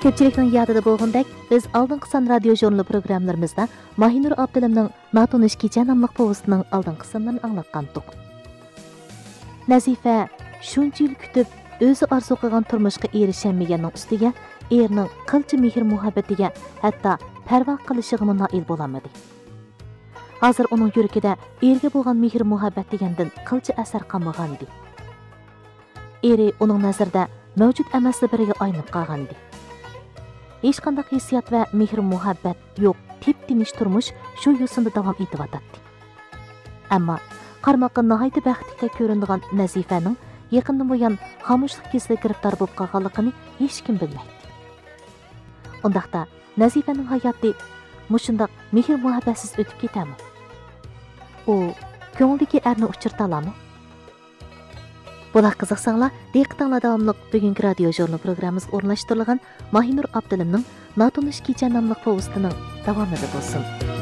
Ko'pchilikning yodida bo'lgandek, biz oldingi son radio jurnali programmalarimizda Mahinur Abdulimning Natonish kecha nomli povestining oldingi sonlarini anglatgandik. Nazifa shuncha yil kutib, o'zi orzu qilgan turmushga erishamaganning ustiga erining qilchi mehr muhabbatiga, hatto parvo qilishiga noil bo'lolmadi. Hozir uning yuragida erga bo'lgan mehr muhabbat degandan qilchi asar qolmagan edi. Eri uning nazarida mavjud emasli biriga aylanib qolgan edi. Hech qanday hissiyot va mehr muhabbat yo'q, tip-tinish turmush shu yo'sinda davom etyapti. Ammo qarmoqqa nihoyat baxtli ko'rinadigan Nazifaning yaqindan buyon xomushlik kasaliga giriftor bo'lib qolganligini hech kim bilmaydi. Undaqda Nazifaning hayoti mushundaq mehr muhabbatsiz o'tib ketami? U ko'ngildagi erni uchirta oladimi? Bular qiziqsanglar, diqqatinglar davomli bugungi radio jurnal programmamiz o'rnashtirilgan Mahinur Abdulimning Natonish kecha nomli povestining davomida bo'lsin.